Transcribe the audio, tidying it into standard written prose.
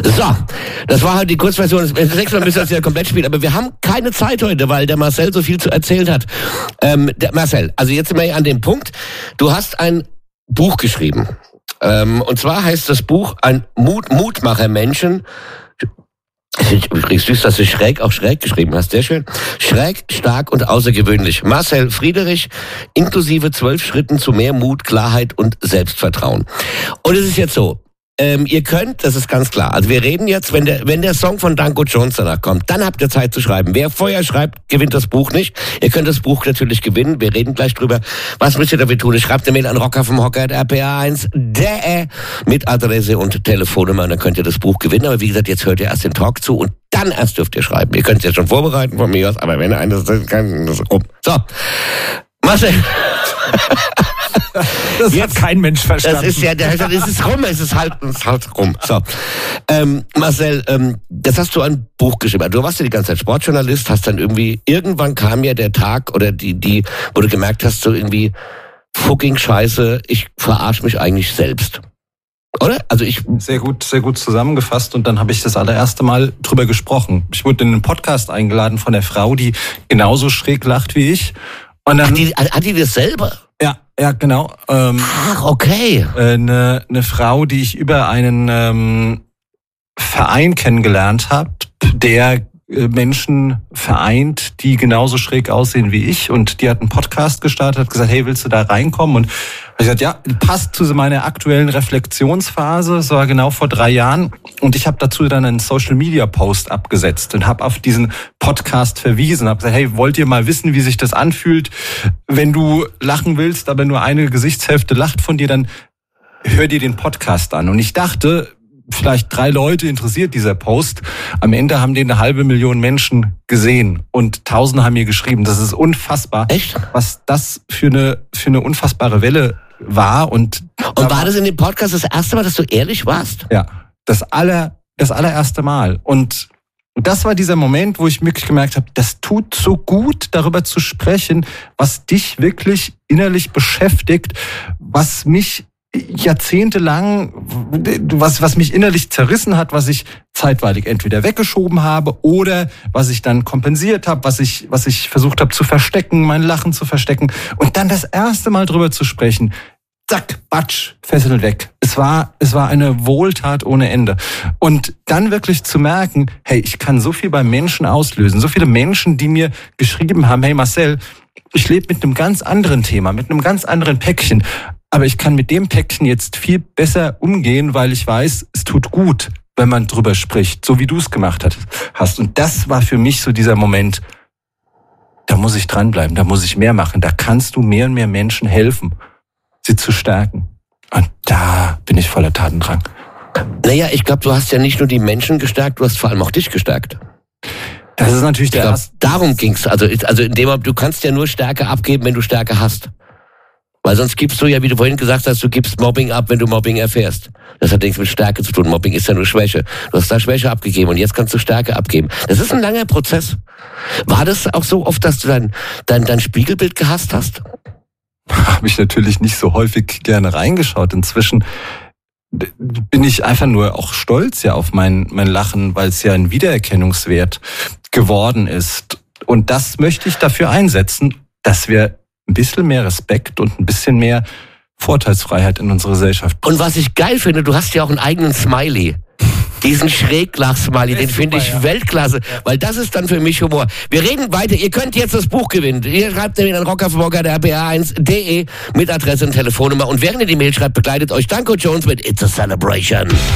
So, das war halt die Kurzversion. Das nächste Mal müssen wir das ja komplett spielen. Aber wir haben keine Zeit heute, weil der Marcel so viel zu erzählen hat. Marcel, also jetzt sind wir an dem Punkt. Du hast ein Buch geschrieben. Und zwar heißt das Buch ein Mutmacher Menschen. Übrigens süß, dass du schräg geschrieben hast. Sehr schön. Schräg, stark und außergewöhnlich. Marcel Friedrich, inklusive 12 Schritten zu mehr Mut, Klarheit und Selbstvertrauen. Und es ist jetzt so. Ihr könnt, das ist ganz klar, also wir reden jetzt, wenn der Song von Danko Jones danach kommt, dann habt ihr Zeit zu schreiben. Wer vorher schreibt, gewinnt das Buch nicht. Ihr könnt das Buch natürlich gewinnen, wir reden gleich drüber. Was müsst ihr dafür tun? Schreibt eine Mail an rocker@rpa1.de mit Adresse und Telefonnummer und dann könnt ihr das Buch gewinnen. Aber wie gesagt, jetzt hört ihr erst den Talk zu und dann erst dürft ihr schreiben. Ihr könnt es jetzt schon vorbereiten von mir aus, aber wenn eines ist, kann das rum. So, Marcel. Das hat kein Mensch verstanden. Das ist ja, es ist rum, es ist halt rum. So, Marcel, jetzt hast du ein Buch geschrieben. Du warst ja die ganze Zeit Sportjournalist, hast dann irgendwann kam ja der Tag oder die, wo du gemerkt hast, so irgendwie, fucking Scheiße, ich verarsche mich eigentlich selbst. Oder? Also Sehr gut zusammengefasst und dann habe ich das allererste Mal drüber gesprochen. Ich wurde in einen Podcast eingeladen von der Frau, die genauso schräg lacht wie ich. Und dann, hat die das selber? Ja, genau. Ach, okay. Eine Frau, die ich über einen Verein kennengelernt habe, der Menschen vereint, die genauso schräg aussehen wie ich. Und die hat einen Podcast gestartet, hat gesagt, hey, willst du da reinkommen? Und ich gesagt, ja, passt zu meiner aktuellen Reflexionsphase. Das war genau vor 3 Jahren. Und ich habe dazu dann einen Social-Media-Post abgesetzt und habe auf diesen Podcast verwiesen. Habe gesagt, hey, wollt ihr mal wissen, wie sich das anfühlt? Wenn du lachen willst, aber nur eine Gesichtshälfte lacht von dir, dann hör dir den Podcast an. Und ich dachte, vielleicht 3 Leute interessiert dieser Post. Am Ende haben den 500.000 Menschen gesehen und Tausende haben mir geschrieben. Das ist unfassbar. Echt? Was das für eine unfassbare Welle war. Und war das in dem Podcast das erste Mal, dass du ehrlich warst? Ja, das allererste Mal. Und das war dieser Moment, wo ich wirklich gemerkt habe, das tut so gut, darüber zu sprechen, was dich wirklich innerlich beschäftigt, was mich jahrzehntelang, was mich innerlich zerrissen hat, was ich zeitweilig entweder weggeschoben habe oder was ich dann kompensiert habe, was ich versucht habe zu verstecken, mein Lachen zu verstecken und dann das erste Mal drüber zu sprechen. Zack, batsch, Fesseln weg. Es war eine Wohltat ohne Ende. Und dann wirklich zu merken, hey, ich kann so viel bei Menschen auslösen, so viele Menschen, die mir geschrieben haben, hey Marcel, ich lebe mit einem ganz anderen Thema, mit einem ganz anderen Päckchen. Aber ich kann mit dem Päckchen jetzt viel besser umgehen, weil ich weiß, es tut gut, wenn man drüber spricht, so wie du es gemacht hast. Und das war für mich so dieser Moment, da muss ich dranbleiben, da muss ich mehr machen, da kannst du mehr und mehr Menschen helfen, sie zu stärken. Und da bin ich voller Tatendrang. Naja, ich glaube, du hast ja nicht nur die Menschen gestärkt, du hast vor allem auch dich gestärkt. Das ist natürlich der erste. Darum ging's. Also in dem Moment, du kannst ja nur Stärke abgeben, wenn du Stärke hast. Weil sonst gibst du ja, wie du vorhin gesagt hast, du gibst Mobbing ab, wenn du Mobbing erfährst. Das hat nichts mit Stärke zu tun. Mobbing ist ja nur Schwäche. Du hast da Schwäche abgegeben und jetzt kannst du Stärke abgeben. Das ist ein langer Prozess. War das auch so oft, dass du dein Spiegelbild gehasst hast? Habe ich natürlich nicht so häufig gerne reingeschaut. Inzwischen bin ich einfach nur auch stolz ja auf mein Lachen, weil es ja ein Wiedererkennungswert geworden ist. Und das möchte ich dafür einsetzen, dass wir ein bisschen mehr Respekt und ein bisschen mehr Vorteilsfreiheit in unserer Gesellschaft. Und was ich geil finde, du hast ja auch einen eigenen Smiley. Diesen Schräglach-Smiley, den finde ich Weltklasse, weil das ist dann für mich Humor. Wir reden weiter, ihr könnt jetzt das Buch gewinnen. Ihr schreibt nämlich an rocker@rpa1.de mit Adresse und Telefonnummer. Und während ihr die Mail schreibt, begleitet euch Danko Jones mit It's a Celebration.